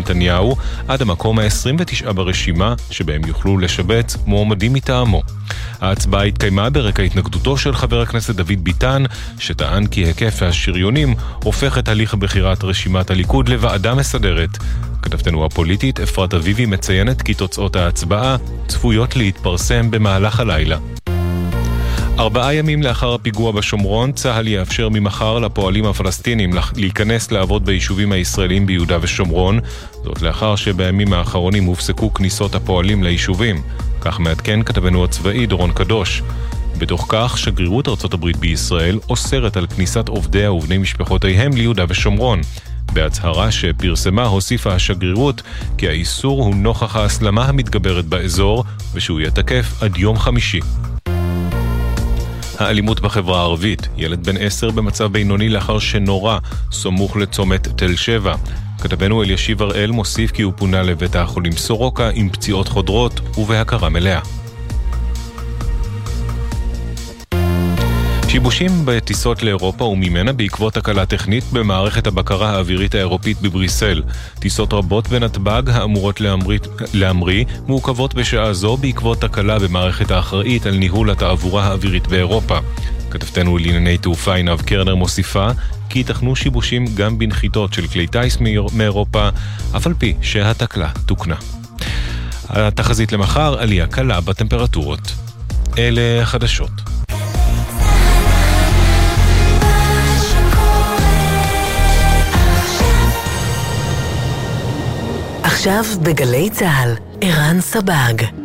נתניהו עד המקום ה-29 ברשימה שבהם יוכלו לשבץ מועמדים מטעמו. ההצבעה התקיימה ברקע התנגדותו של חבר הכנסת דוד ביטן, שטען כי היקף השריונים הופך את הליך בחירת רשימת הליכוד לוועדה מסדרת. כתבתנו הפוליטית אפרת אביבי מציינת כי תוצאות ההצבעה צפויות להתפרסם במהלך הלילה. 4 ימים לאחר הפיגוע בשומרון, צה"ל יאפשר ממחר לפועלים הפלסטינים להיכנס לעבוד ביישובים הישראלים ביהודה ושומרון, זאת לאחר שבימים האחרונים הופסקו כניסות הפועלים ליישובים. כך מעדכן כתבנו הצבאי דורון קדוש. בתוך כך, שגרירות ארצות הברית בישראל אוסרת על כניסת עובדיה ובני משפחותיהם ליהודה ושומרון. בהצהרה שפרסמה הוסיפה השגרירות כי האיסור הוא נוכח ההסלמה המתגברת באזור ושהוא יתקף עד יום חמישי. האלימות בחברה הערבית, ילד בן 10 במצב בינוני לאחר שנורא סמוך לצומת תל שבע. כתבנו אלישיב הראל מוסיף כי הוא פונה לבית החולים סורוקה עם פציעות חודרות ובהכרה מלאה. שיבושים בטיסות לאירופה וממנה בעקבות תקלה טכנית במערכת הבקרה האווירית האירופית בבריסל. טיסות רבות בנתב"ג האמורות להמריא מעוכבות בשעה זו בעקבות תקלה במערכת האחראית על ניהול התעבורה האווירית באירופה. כתבתנו לענייני תעופה עינב קרנר מוסיפה כי ייתכנו שיבושים גם בנחיתות של כלי טייס מאירופה, אף על פי שהתקלה תוקנה. התחזית למחר, עלייה קלה בטמפרטורות. אלה החדשות. עכשיו בגלי צהל, ערן סבג.